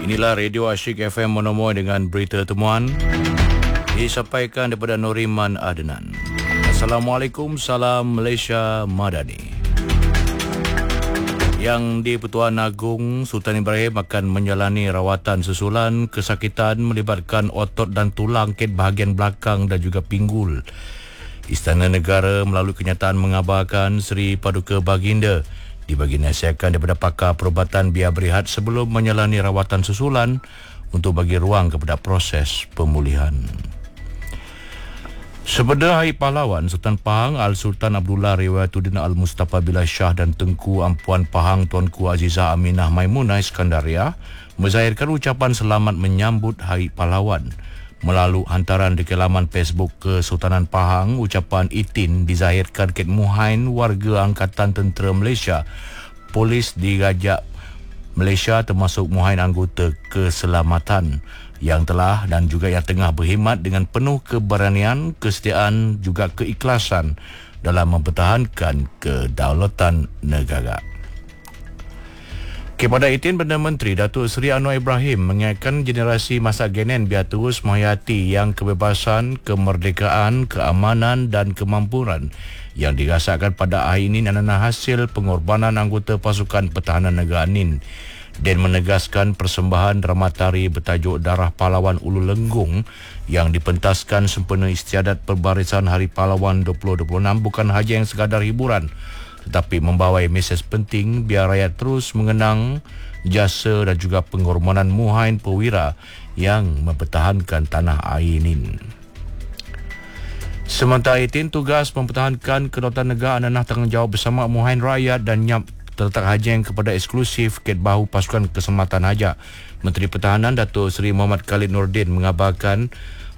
Inilah Radio Asyik FM Monomoy dengan berita temuan disampaikan daripada Noriman Adnan. Assalamualaikum, salam Malaysia Madani. Yang di-Pertuan Agong Sultan Ibrahim akan menjalani rawatan susulan kesakitan melibatkan otot dan tulang ket bahagian belakang dan juga pinggul. Istana Negara melalui kenyataan mengabarkan Seri Paduka Baginda dibagi nasihatkan daripada pakar perubatan biar berehat sebelum menjalani rawatan susulan untuk bagi ruang kepada proses pemulihan. Sepeda Hari Pahlawan, Sultan Pahang Al-Sultan Abdullah Riwayatuddin Al-Mustafa Billah Shah dan Tengku Ampuan Pahang Tuanku Azizah Aminah Maimunah Iskandaria menzahirkan ucapan selamat menyambut Hari Pahlawan. Melalui hantaran di laman Facebook Kesultanan Pahang, ucapan itin dizahirkan Ket Muhain, warga Angkatan Tentera Malaysia, Polis di Rajak Malaysia termasuk Muhain anggota keselamatan yang telah dan juga yang tengah berkhidmat dengan penuh keberanian, kesetiaan juga keikhlasan dalam mempertahankan kedaulatan negara. Kepada itin Perdana Menteri Datuk Seri Anwar Ibrahim mengingatkan generasi masa genen biar terus menghayati yang kebebasan, kemerdekaan, keamanan dan kemampuan yang dirasakan pada hari ini adalah hasil pengorbanan anggota pasukan pertahanan negara NIN dan menegaskan persembahan dramatari bertajuk Darah Pahlawan Ulu Lenggong yang dipentaskan sempena istiadat perbarisan Hari Pahlawan 2026 bukan haja yang sekadar hiburan tetapi membawai mesej penting biar rakyat terus mengenang jasa dan juga pengorbanan Muhain Perwira yang mempertahankan tanah air ini. Sementara itu, tugas mempertahankan kedaulatan negara adalah tanggungjawab bersama Muhain rakyat dan nyap terletak hajang kepada eksklusif ket bahu pasukan keselamatan haja. Menteri Pertahanan Datuk Seri Muhammad Khalid Nordin mengabarkan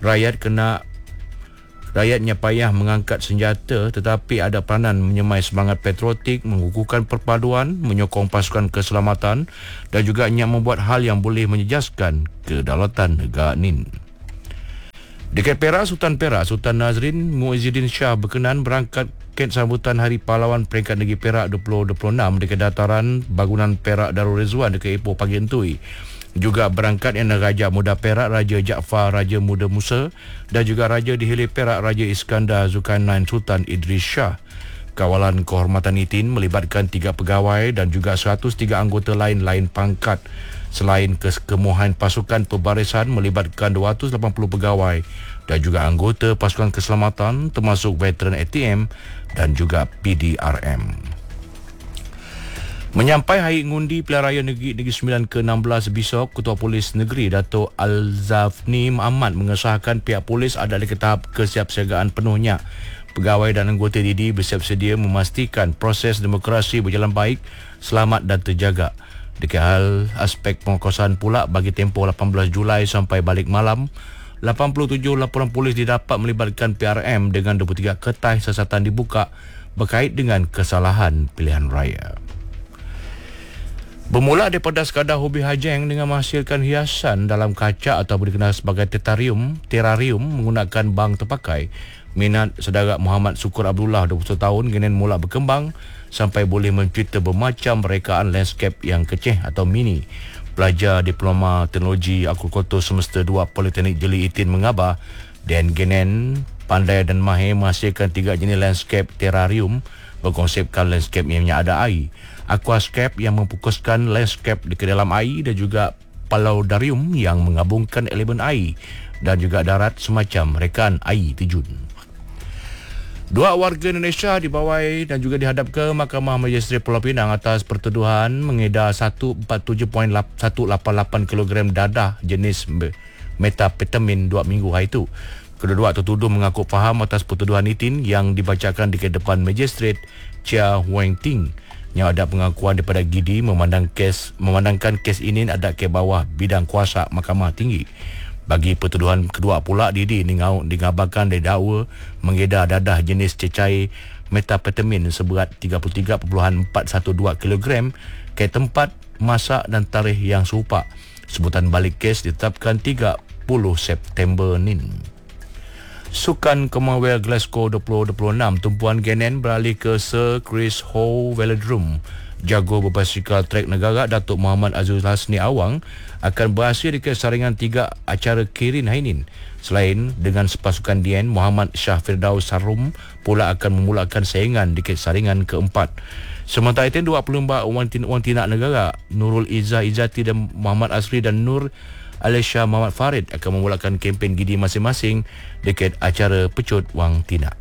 rakyatnya payah mengangkat senjata tetapi ada peranan menyemai semangat patriotik, mengukuhkan perpaduan, menyokong pasukan keselamatan dan juga membuat hal yang boleh menjejaskan kedaulatan negara NIN. Dekat Perak, Sultan Nazrin Muizzuddin Shah berkenan berangkat ket sambutan Hari Pahlawan Peringkat Negeri Perak 2026 dekat dataran bangunan Perak Darul Rizwan dekat Ipoh Pagi Entui. Juga berangkat yang Raja Muda Perak Raja Jaafar Raja Muda Musa dan juga Raja di Hilir Perak Raja Iskandar Zulkarnain Sultan Idris Shah. Kawalan kehormatan itin melibatkan 3 pegawai dan juga 103 anggota lain pangkat. Selain kemuhain pasukan perbarisan melibatkan 280 pegawai dan juga anggota pasukan keselamatan termasuk veteran ATM dan juga PDRM. Menyampai Hari Ngundi Pilihan Raya Negeri Sembilan ke-16 besok, Ketua Polis Negeri Datuk Al-Zafni Muhammad mengesahkan pihak polis ada di tahap kesiapsiagaan penuhnya. Pegawai dan anggota DIDI bersiap sedia memastikan proses demokrasi berjalan baik, selamat dan terjaga. Dekat hal aspek pengkosan pula, bagi tempoh 18 Julai sampai balik malam, 87 laporan polis didapat melibatkan PRM dengan 23 kertas siasatan dibuka berkait dengan kesalahan pilihan raya. Bermula daripada sekadar hobi hajang dengan menghasilkan hiasan dalam kaca atau dikenal sebagai terarium menggunakan bang terpakai, minat saudara Muhammad Sukur Abdullah 21 tahun kini mula berkembang sampai boleh mencipta bermacam rekaan landscape yang kecil atau mini. Pelajar Diploma Teknologi Agrikultur Semester 2 Politeknik Jeli Itin mengabar dan Genen pandai dan mahir menghasilkan 3 jenis landscape terarium berkonsepkan landscape yang ada air, aquascape yang memfokuskan landscape di dalam air dan juga palaudarium yang menggabungkan elemen air dan juga darat semacam rekaan air terjun. 2 warga Indonesia dibawai dan juga dihadap ke Mahkamah Magistrate Pulau Pinang atas pertuduhan mengedar 147.188 kg dadah jenis metapetamin 2 minggu hari itu. Kedua-dua tertuduh mengaku faham atas pertuduhan itin yang dibacakan di depan Magistrate Chia Huang Ting. Yang ada pengakuan daripada GIDI memandangkan kes ini ada ke bawah bidang kuasa Mahkamah Tinggi. Bagi pertuduhan kedua pula, DIDI dingabarkan didakwa mengedar dadah jenis cecair metapetamin seberat 33.412 kg ke tempat, masak dan tarikh yang serupa. Sebutan balik kes ditetapkan 30 September ni. Sukan Commonwealth Glasgow 2026, tumpuan Genen beralih ke Sir Chris Howe Velodrome Jago berbasikal trek negara Datuk Muhammad Azul Hasni Awang akan berhasil di saringan 3 acara Kirin Hainin. Selain dengan sepasukan Dien, Muhammad Shah Firdaus Sarum pula akan memulakan saingan di saringan keempat. Sementara itu, 2 pelumba wang tinak negara Nurul Izzah Izzati dan Muhammad Asri dan Nur Alisha Muhammad Farid akan memulakan kempen gidi masing-masing dekat acara pecut wang tinak.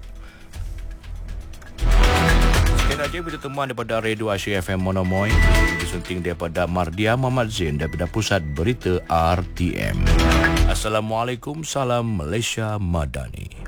Sekian saja berita temuan daripada Radio Asia FM Monomoy, disunting daripada Mardia Muhammad Zain daripada Pusat Berita RTM. Assalamualaikum, salam Malaysia Madani.